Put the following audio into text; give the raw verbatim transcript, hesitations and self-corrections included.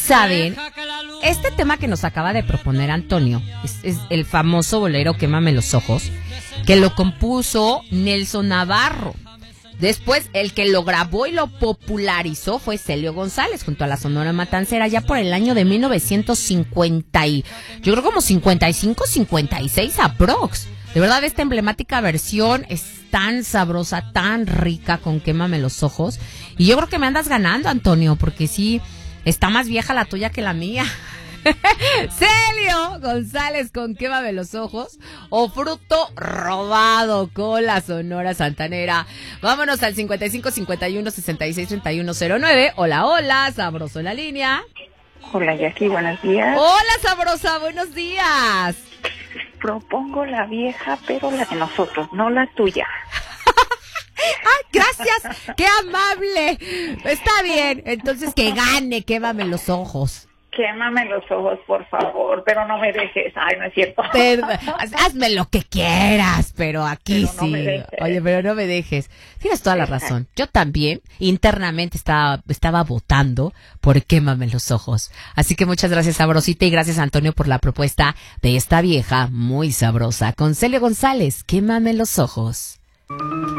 saben, este tema que nos acaba de proponer Antonio es, es el famoso bolero Quémame los ojos, que lo compuso Nelson Navarro. Después, el que lo grabó y lo popularizó fue Celio González junto a la Sonora Matancera ya por el año de mil novecientos cincuenta y yo creo como cincuenta y cinco, cincuenta y seis aprox. De verdad, esta emblemática versión es tan sabrosa, tan rica con Quémame los ojos. Y yo creo que me andas ganando, Antonio, porque sí, está más vieja la tuya que la mía. Celio González con Quémame los ojos o Fruto Robado con la Sonora Santanera. Vámonos al cincuenta y cinco, cincuenta y uno, sesenta y seis, treinta y uno, cero nueve. Hola, hola, sabroso en la línea. Hola, Jackie, buenos días. Hola, sabrosa, buenos días. Propongo la vieja, pero la de nosotros, no la tuya. ¡Ay, gracias! ¡Qué amable! Está bien, entonces que gane, Quémame los ojos. Quémame los ojos, por favor, pero no me dejes. Ay, no es cierto. Pero, hazme lo que quieras, pero aquí pero no sí. Oye, pero no me dejes. Tienes toda la razón. Yo también internamente estaba, estaba votando por Quémame los ojos. Así que muchas gracias, Sabrosita, y gracias, Antonio, por la propuesta de esta vieja muy sabrosa. Con Celio González, Quémame los ojos.